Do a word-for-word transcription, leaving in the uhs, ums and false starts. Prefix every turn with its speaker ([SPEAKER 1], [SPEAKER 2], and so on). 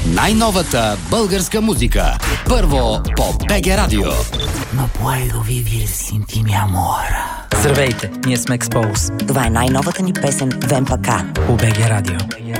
[SPEAKER 1] Най-новата българска музика. Първо по БГ Радио.
[SPEAKER 2] No puedo vivir sin ti, mi amor.
[SPEAKER 3] Здравейте, ние сме Expose.
[SPEAKER 4] Това е най-новата ни песен Вемпака
[SPEAKER 3] по БГ Радио.